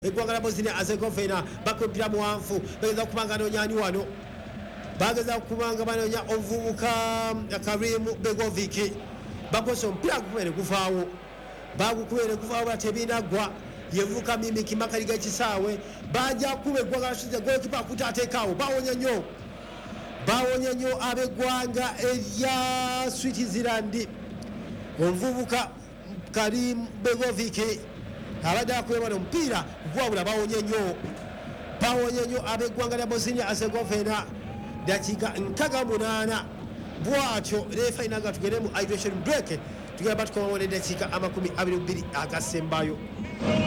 eggwanga lya Bosnia Herzegovina bakumpira muwanfu bageza kubanga nonyani wano bageza kubanga banonya omuvubuka Karim Begovic bakosa omupiira gukubere guvaawo bagukubere guvaawo batebinagwa yevuka mimi kimakali g'ekisaawe bajja kuba eggwanga lasuze golikipa akutaateekaawo bawonya nnyo ab'eggwanga erya Switzerland omuvubuka Karim Begovic abadde akuleba omupiira gwabula bawonye nnyo ab'eggwanga lya Bosnia Herzegovina dakiika 68 bwatyo refa inaga tugere mu hydration break tugenda batukomawo n'eddakiika 22 agasembayo.